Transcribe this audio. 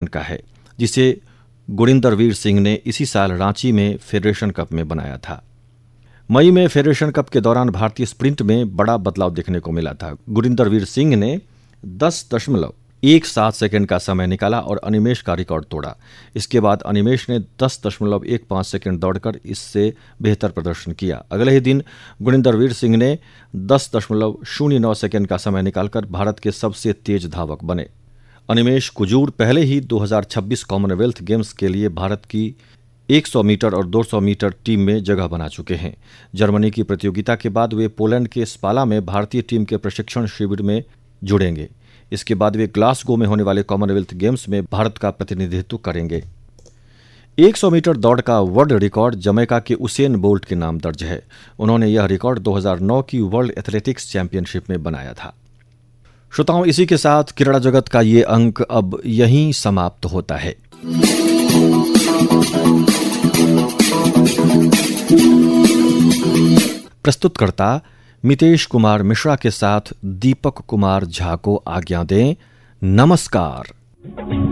का है, जिसे गुरिंदरवीर सिंह ने इसी साल रांची में फेडरेशन कप में बनाया था। मई में फेडरेशन कप के दौरान भारतीय स्प्रिंट में बड़ा बदलाव देखने को मिला था। गुरिंदरवीर सिंह ने 10.17 सेकंड का समय निकाला और अनिमेश का रिकॉर्ड तोड़ा। इसके बाद अनिमेश ने 10.15 सेकंड दौड़कर इससे बेहतर प्रदर्शन किया। अगले ही दिन गुरिंदरवीर सिंह ने 10.09 सेकंड का समय निकालकर भारत के सबसे तेज धावक बने। अनिमेश कुजूर पहले ही 2026 कॉमनवेल्थ गेम्स के लिए भारत की 100 मीटर और 200 मीटर टीम में जगह बना चुके हैं। जर्मनी की प्रतियोगिता के बाद वे पोलैंड के स्पाला में भारतीय टीम के प्रशिक्षण शिविर में जुड़ेंगे। इसके बाद वे ग्लासगो में होने वाले कॉमनवेल्थ गेम्स में भारत का प्रतिनिधित्व करेंगे। 100 मीटर दौड़ का वर्ल्ड रिकॉर्ड जमैका के उसेन बोल्ट के नाम दर्ज है। उन्होंने यह रिकॉर्ड 2009 की वर्ल्ड एथलेटिक्स चैंपियनशिप में बनाया था। श्रोताओं, इसी के साथ क्रीड़ा जगत का ये अंक अब यहीं समाप्त होता है। प्रस्तुतकर्ता मितेश कुमार मिश्रा के साथ दीपक कुमार झा को आज्ञा दें। नमस्कार।